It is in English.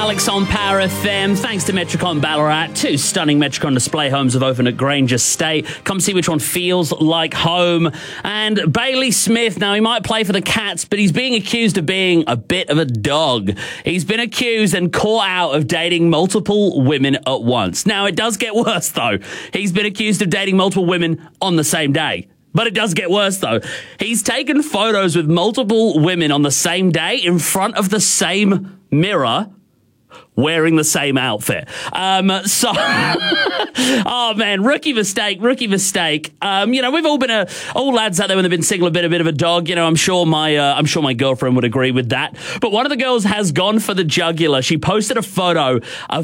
Alex on Power FM. Thanks to Metricon Ballarat. 2 stunning Metricon display homes have opened at Grange Estate. Come see which one feels like home. And Bailey Smith, now he might play for the Cats, but he's being accused of being a bit of a dog. He's been accused and caught out of dating multiple women at once. Now, it does get worse, though. He's been accused of dating multiple women on the same day. But it does get worse, though. He's taken photos with multiple women on the same day in front of the same mirror, wearing the same outfit. Oh man, rookie mistake. We've all been all lads out there when they've been single, a bit of a dog. I'm sure my girlfriend would agree with that. But one of the girls has gone for the jugular. She posted a photo of